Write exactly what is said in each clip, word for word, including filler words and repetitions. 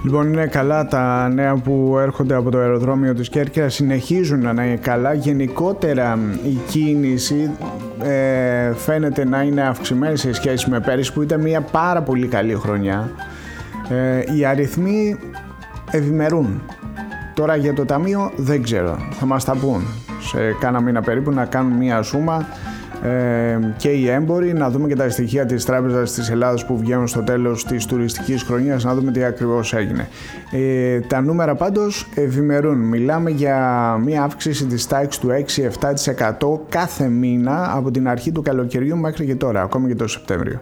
Λοιπόν, είναι καλά τα νέα που έρχονται από το αεροδρόμιο της Κέρκυρας, συνεχίζουν να είναι καλά. Γενικότερα η κίνηση ε, φαίνεται να είναι αυξημένη σε σχέση με πέρυσι που ήταν μια πάρα πολύ καλή χρονιά. Ε, οι αριθμοί ευημερούν. Τώρα για το ταμείο δεν ξέρω, θα μας τα πούν σε κάνα μήνα περίπου, να κάνουν μια σούμα ε, και οι έμποροι, να δούμε και τα στοιχεία της Τράπεζας της Ελλάδας που βγαίνουν στο τέλος της τουριστικής χρονιάς, να δούμε τι ακριβώς έγινε. Ε, τα νούμερα πάντως ευημερούν. Μιλάμε για μια αύξηση της τάξης του έξι με επτά τοις εκατό κάθε μήνα από την αρχή του καλοκαιριού μέχρι και τώρα, ακόμη και το Σεπτέμβριο.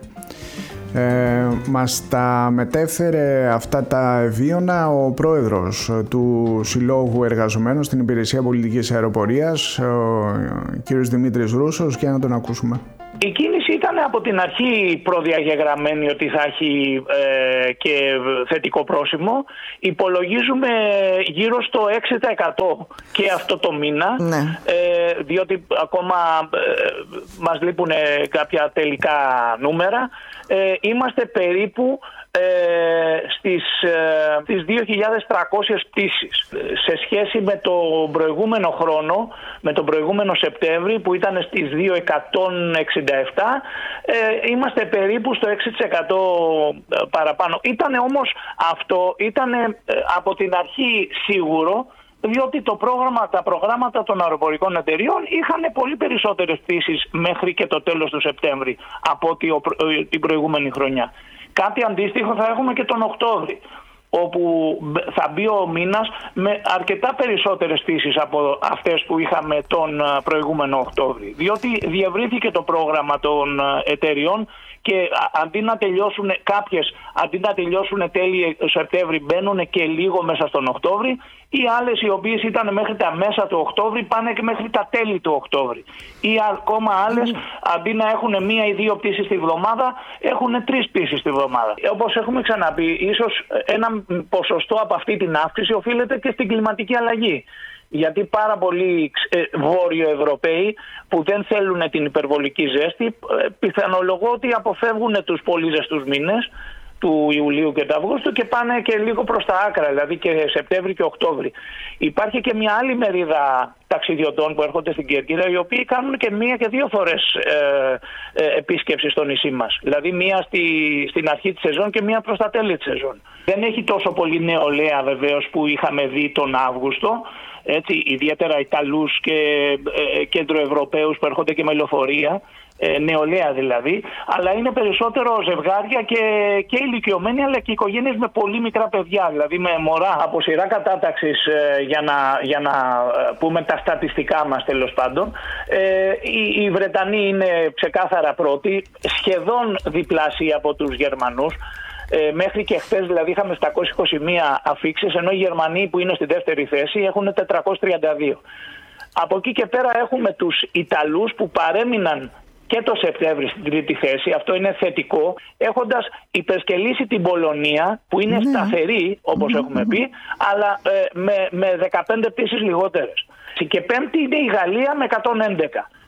Ε, μας τα μετέφερε αυτά τα ευίωνα ο πρόεδρος του Συλλόγου Εργαζομένων στην Υπηρεσία Πολιτικής Αεροπορίας, ο κύριος Δημήτρης Ρούσος, και να τον ακούσουμε. Η κίνηση ήταν από την αρχή προδιαγεγραμμένη ότι θα έχει ε, και θετικό πρόσημο. Υπολογίζουμε γύρω στο έξι τοις εκατό και αυτό το μήνα, ναι. ε, διότι ακόμα ε, μας λείπουν κάποια τελικά νούμερα. Ε, είμαστε περίπου ε, στις, ε, στις δύο χιλιάδες τριακόσιες πτήσεις σε σχέση με τον προηγούμενο χρόνο, με τον προηγούμενο Σεπτέμβρη που ήταν στις δύο χιλιάδες εκατόν εξήντα επτά. ε, είμαστε περίπου στο έξι τοις εκατό παραπάνω. Ήτανε όμως αυτό, ήτανε ε, από την αρχή σίγουρο, διότι το πρόγραμμα, τα προγράμματα των αεροπορικών εταιριών είχαν πολύ περισσότερες πτήσεις μέχρι και το τέλος του Σεπτέμβρη από ότι ο, την προηγούμενη χρονιά. Κάτι αντίστοιχο θα έχουμε και τον Οκτώβρη, όπου θα μπει ο μήνας με αρκετά περισσότερες πτήσεις από αυτές που είχαμε τον προηγούμενο Οκτώβρη. Διότι διευρύθηκε το πρόγραμμα των εταιριών και αντί να τελειώσουν κάποιες, αντί να τελειώσουν τέλη Σεπτέμβρη, μπαίνουν και λίγο μέσα στον Οκτώβρη. Οι άλλες, οι οποίες ήταν μέχρι τα μέσα του Οκτώβρη, πάνε και μέχρι τα τέλη του Οκτώβρη. Ή ακόμα άλλες, mm. αντί να έχουν μία ή δύο πτήσεις τη βδομάδα, έχουν τρεις πτήσεις τη βδομάδα. Όπως έχουμε ξαναπεί, ίσως ένα ποσοστό από αυτή την αύξηση οφείλεται και στην κλιματική αλλαγή. Γιατί πάρα πολλοί Βόρειο Ευρωπαίοι που δεν θέλουν την υπερβολική ζέστη, πιθανολογώ ότι αποφεύγουν τους πολύ ζεστούς μήνες του Ιουλίου και του Αυγούστου και πάνε και λίγο προς τα άκρα, δηλαδή και Σεπτέμβρη και Οκτώβρη. Υπάρχει και μια άλλη μερίδα ταξιδιωτών που έρχονται στην Κέρκυρα, οι οποίοι κάνουν και μία και δύο φορές ε, ε, επίσκεψη στο νησί μας. Δηλαδή μία στη, στην αρχή της σεζόν και μία προς τα τέλη της σεζόν. Δεν έχει τόσο πολύ νεολαία βεβαίως που είχαμε δει τον Αύγουστο. Έτσι, ιδιαίτερα Ιταλούς και ε, κεντροευρωπαίους που έρχονται και με λεωφορεία, ε, νεολαία δηλαδή, αλλά είναι περισσότερο ζευγάρια και, και ηλικιωμένοι, αλλά και οικογένειες με πολύ μικρά παιδιά, δηλαδή με μωρά από σειρά κατάταξης, ε, για να, για να πούμε τα στατιστικά μας τέλος πάντων. Ε, οι, οι Βρετανοί είναι ξεκάθαρα πρώτοι, σχεδόν διπλάσιοι από τους Γερμανούς. Ε, μέχρι και χθες δηλαδή είχαμε επτακόσιες είκοσι μία αφίξεις, ενώ οι Γερμανοί που είναι στη δεύτερη θέση έχουν τετρακόσιες τριάντα δύο. Από εκεί και πέρα έχουμε τους Ιταλούς που παρέμειναν και το Σεπτέμβρη στην τρίτη θέση, αυτό είναι θετικό, έχοντας υπερσκελίσει την Πολωνία που είναι ναι. σταθερή όπως ναι. έχουμε πει, αλλά ε, με, με δεκαπέντε πτήσεις λιγότερες. Και πέμπτη είναι η Γαλλία με εκατόν έντεκα.